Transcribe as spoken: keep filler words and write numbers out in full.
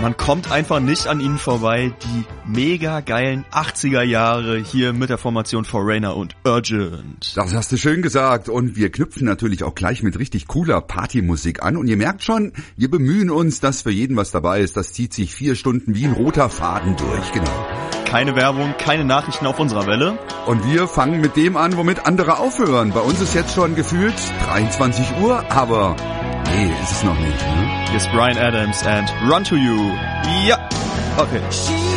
man kommt einfach nicht an ihnen vorbei. Die mega geilen achtziger Jahre hier mit der Formation Foreigner und Urgent. Das hast du schön gesagt. Und wir knüpfen natürlich auch gleich mit richtig cooler Partymusik an. Und ihr merkt schon, wir bemühen uns, dass für jeden was dabei ist. Das zieht sich vier Stunden wie ein roter Faden durch, genau. Keine Werbung, keine Nachrichten auf unserer Welle. Und wir fangen mit dem an, womit andere aufhören. Bei uns ist jetzt schon gefühlt dreiundzwanzig Uhr, aber nee, ist es noch nicht. Ne? Hier ist Bryan Adams and Run to You. Ja, okay.